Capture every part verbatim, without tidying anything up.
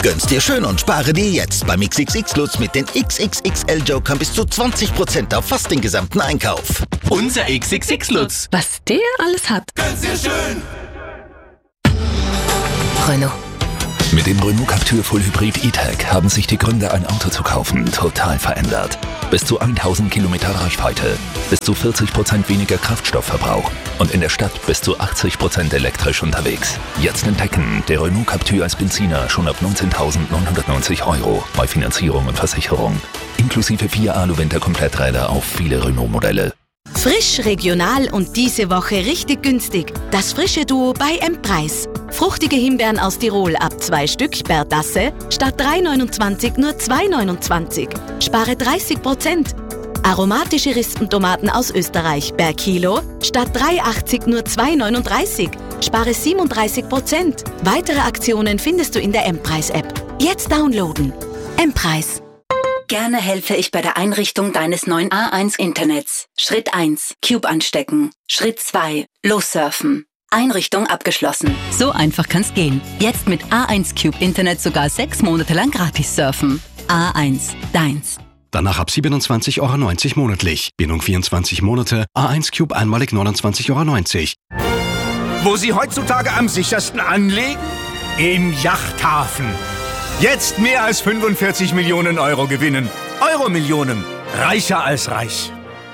Gönn's dir schön und spare dir jetzt beim X X X-Lutz mit den X X X L-Jokern bis zu zwanzig Prozent auf fast den gesamten Einkauf. Unser X X X-Lutz. Was der alles hat. Gönn's dir schön. Renault. Mit dem Renault Captur Full Hybrid E-Tech haben sich die Gründe, ein Auto zu kaufen, total verändert. Bis zu tausend Kilometer Reichweite, bis zu vierzig Prozent weniger Kraftstoffverbrauch und in der Stadt bis zu achtzig Prozent elektrisch unterwegs. Jetzt entdecken, der Renault Captur als Benziner schon ab neunzehntausendneunhundertneunzig Euro bei Finanzierung und Versicherung. Inklusive vier Alu-Winter-Kompletträder auf viele Renault-Modelle. Frisch, regional und diese Woche richtig günstig. Das frische Duo bei M-Preis. Fruchtige Himbeeren aus Tirol ab zwei Stück per Tasse statt drei neunundzwanzig nur zwei neunundzwanzig. Spare dreißig Prozent. Aromatische Rispentomaten aus Österreich per Kilo statt drei achtzig nur zwei neununddreißig. Spare siebenunddreißig Prozent. Weitere Aktionen findest du in der M-Preis-App. Jetzt downloaden. M-Preis. Gerne helfe ich bei der Einrichtung deines neuen A eins Internets. Schritt eins. Cube anstecken. Schritt zwei. Lossurfen. Einrichtung abgeschlossen. So einfach kann's gehen. Jetzt mit A eins Cube Internet sogar sechs Monate lang gratis surfen. A eins. Deins. Danach ab siebenundzwanzig Euro neunzig monatlich. Bindung vierundzwanzig Monate. A eins Cube einmalig neunundzwanzig Euro neunzig. Wo Sie heutzutage am sichersten anlegen? Im Yachthafen. Jetzt mehr als fünfundvierzig Millionen Euro gewinnen. Euro-Millionen. Reicher als reich.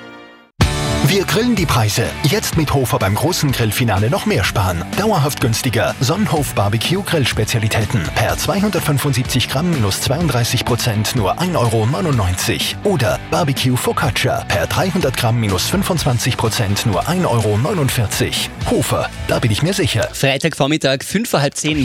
Wir grillen die Preise. Jetzt mit Hofer beim großen Grillfinale noch mehr sparen. Dauerhaft günstiger. Sonnenhof Barbecue Grillspezialitäten. Per zweihundertfünfundsiebzig Gramm minus zweiunddreißig Prozent nur ein Euro neunundneunzig. Oder Barbecue Focaccia. Per dreihundert Gramm minus fünfundzwanzig Prozent nur ein Euro neunundvierzig. Hofer, da bin ich mir sicher. Freitagvormittag, fünf vor halb zehn.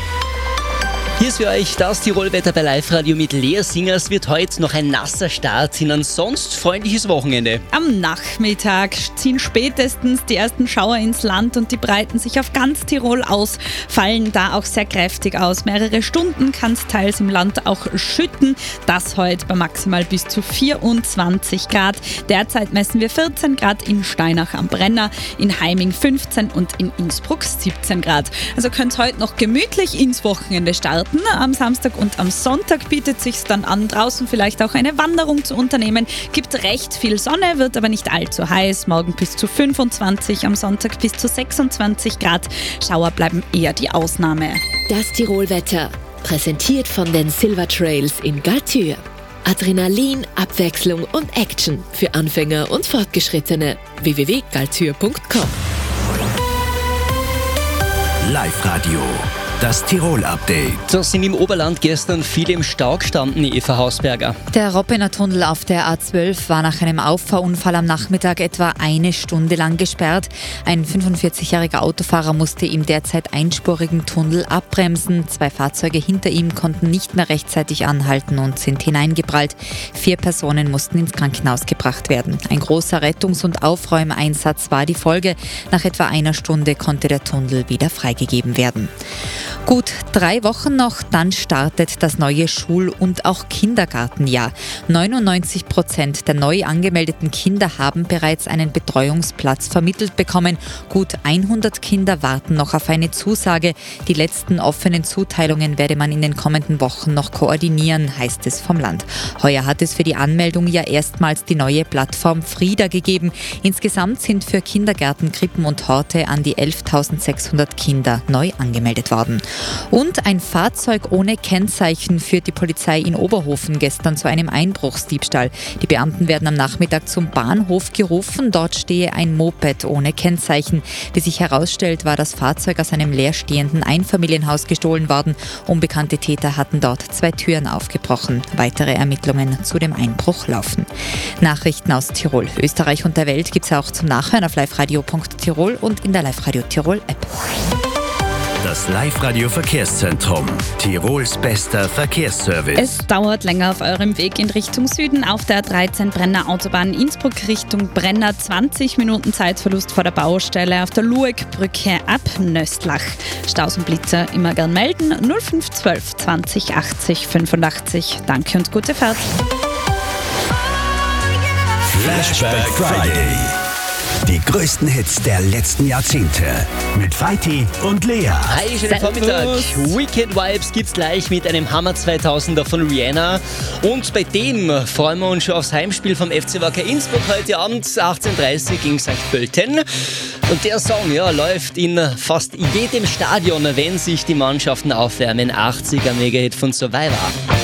Hier ist für euch das Tirolwetter bei Live-Radio mit Lea Singers. Wird heute noch ein nasser Start in ein sonst freundliches Wochenende. Am Nachmittag ziehen spätestens die ersten Schauer ins Land und die breiten sich auf ganz Tirol aus, fallen da auch sehr kräftig aus. Mehrere Stunden kann es teils im Land auch schütten. Das heute bei maximal bis zu vierundzwanzig Grad. Derzeit messen wir vierzehn Grad in Steinach am Brenner, in Heiming fünfzehn und in Innsbruck siebzehn Grad. Also könnt ihr heute noch gemütlich ins Wochenende starten. Am Samstag und am Sonntag bietet es sich dann an, draußen vielleicht auch eine Wanderung zu unternehmen. Gibt recht viel Sonne, wird aber nicht allzu heiß. Morgen bis zu fünfundzwanzig, am Sonntag bis zu sechsundzwanzig Grad. Schauer bleiben eher die Ausnahme. Das Tirolwetter, präsentiert von den Silver Trails in Galtür. Adrenalin, Abwechslung und Action für Anfänger und Fortgeschrittene. w w w punkt galtür punkt com. Live-Radio. Das Tirol-Update. Da sind im Oberland gestern viele im Stau gestanden, Eva Hausberger. Der Roppener Tunnel auf der A zwölf war nach einem Auffahrunfall am Nachmittag etwa eine Stunde lang gesperrt. Ein fünfundvierzigjähriger Autofahrer musste im derzeit einspurigen Tunnel abbremsen. Zwei Fahrzeuge hinter ihm konnten nicht mehr rechtzeitig anhalten und sind hineingeprallt. Vier Personen mussten ins Krankenhaus gebracht werden. Ein großer Rettungs- und Aufräumeinsatz war die Folge. Nach etwa einer Stunde konnte der Tunnel wieder freigegeben werden. Gut drei Wochen noch, dann startet das neue Schul- und auch Kindergartenjahr. neunundneunzig Prozent der neu angemeldeten Kinder haben bereits einen Betreuungsplatz vermittelt bekommen. Gut hundert Kinder warten noch auf eine Zusage. Die letzten offenen Zuteilungen werde man in den kommenden Wochen noch koordinieren, heißt es vom Land. Heuer hat es für die Anmeldung ja erstmals die neue Plattform Frida gegeben. Insgesamt sind für Kindergärten, Krippen und Horte an die elftausendsechshundert Kinder neu angemeldet worden. Und ein Fahrzeug ohne Kennzeichen führt die Polizei in Oberhofen gestern zu einem Einbruchsdiebstahl. Die Beamten werden am Nachmittag zum Bahnhof gerufen. Dort stehe ein Moped ohne Kennzeichen. Wie sich herausstellt, war das Fahrzeug aus einem leerstehenden Einfamilienhaus gestohlen worden. Unbekannte Täter hatten dort zwei Türen aufgebrochen. Weitere Ermittlungen zu dem Einbruch laufen. Nachrichten aus Tirol, Österreich und der Welt gibt es auch zum Nachhören auf liveradio punkt tirol und in der Live-Radio Tirol App. Das Live-Radio Verkehrszentrum. Tirols bester Verkehrsservice. Es dauert länger auf eurem Weg in Richtung Süden. Auf der A dreizehn Brenner Autobahn Innsbruck Richtung Brenner. zwanzig Minuten Zeitverlust vor der Baustelle. Auf der Luegbrücke ab Nöstlach. Staus und Blitzer immer gern melden. null fünf zwölf zwanzig achtzig fünfundachtzig. Danke und gute Fahrt. Flashback Friday. Die größten Hits der letzten Jahrzehnte. Mit Vaiti und Lea. Hi, schönen Vormittag. Weekend Vibes gibt's gleich mit einem Hammer zweitausender von Rihanna. Und bei dem freuen wir uns schon aufs Heimspiel vom F C Wacker Innsbruck heute Abend achtzehn Uhr dreißig gegen Sankt Pölten. Und der Song ja, läuft in fast jedem Stadion, wenn sich die Mannschaften aufwärmen. achtziger Mega-Hit von Survivor.